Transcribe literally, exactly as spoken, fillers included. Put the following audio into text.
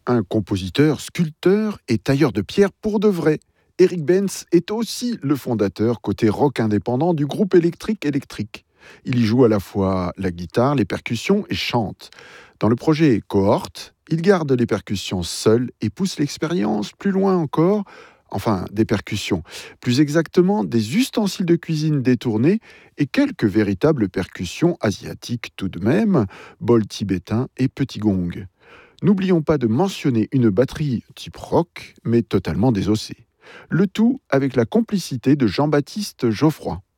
un compositeur, sculpteur et tailleur de pierre pour de vrai. Eric Benz est aussi le fondateur côté rock indépendant du groupe électrique Électrique. Il y joue à la fois la guitare, les percussions et chante. Dans le projet Cohorte, il garde les percussions seul et pousse l'expérience plus loin encore, enfin des percussions, plus exactement des ustensiles de cuisine détournés et quelques véritables percussions asiatiques tout de même, bol tibétain et petit gong. N'oublions pas de mentionner une batterie type rock, mais totalement désossée. Le tout avec la complicité de Jean-Baptiste Geoffroy.